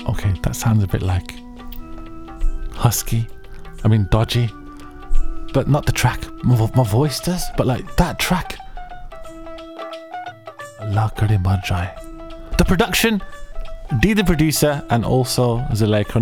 Okay, that sounds a bit like husky. I mean dodgy. But not the track. My voice does, but like that track. Allah kare mar jaye. The production, D the producer, and also Zuleika